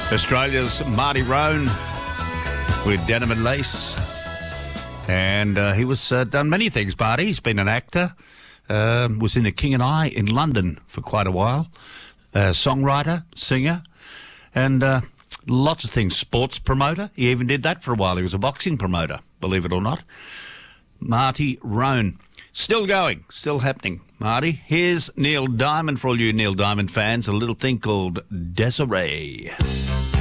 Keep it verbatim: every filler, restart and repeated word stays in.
Australia's Marty Roan with Denim and Lace. And uh, he was uh, done many things, Marty. He's been an actor, uh, was in The King and I in London for quite a while, uh, songwriter, singer, and uh, lots of things. Sports promoter. He even did that for a while. He was a boxing promoter, believe it or not. Marty Roan. Still going, still happening, Marty. Here's Neil Diamond for all you Neil Diamond fans, a little thing called Desiree.